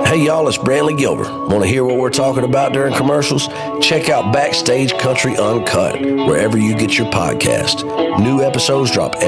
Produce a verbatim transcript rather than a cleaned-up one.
Hey y'all, it's Brantley Gilbert. Want to hear what we're talking about during commercials? Check out Backstage Country Uncut, wherever you get your podcast. New episodes drop